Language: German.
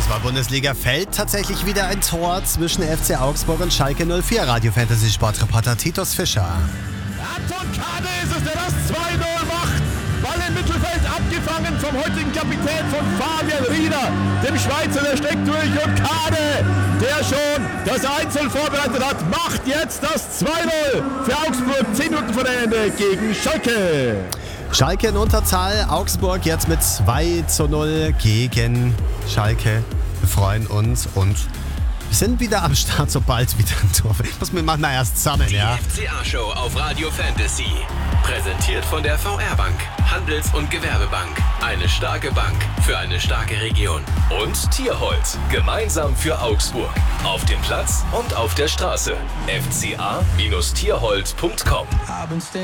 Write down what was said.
Fußball-Bundesliga fällt tatsächlich wieder ein Tor zwischen FC Augsburg und Schalke 04. Radio Fantasy Sportreporter Titus Fischer. Anton Kade ist es, der das 2-0 macht. Ball im Mittelfeld abgefangen vom heutigen Kapitän von Fabian Rieder, dem Schweizer, der steckt durch, und Kade, der schon das 1-0 vorbereitet hat, macht jetzt das 2-0 für Augsburg 10 Minuten vor Ende gegen Schalke. Schalke in Unterzahl, Augsburg jetzt mit 2-0 gegen Schalke. Wir freuen uns und sind wieder am Start, sobald wieder ein Tor. Muss mir mal erst sammeln, ja. Die FCA-Show auf Radio Fantasy. Präsentiert von der VR-Bank, Handels- und Gewerbebank. Eine starke Bank für eine starke Region. Und Tierholz, gemeinsam für Augsburg. Auf dem Platz und auf der Straße. fca-tierholz.com